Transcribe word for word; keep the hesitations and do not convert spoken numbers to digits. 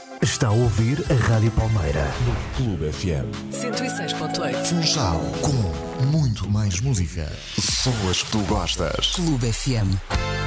Está a ouvir a Rádio Palmeira no Clube F M cento e seis ponto oito. Funchal, com muito mais música. Pessoas que tu gostas. Clube F M.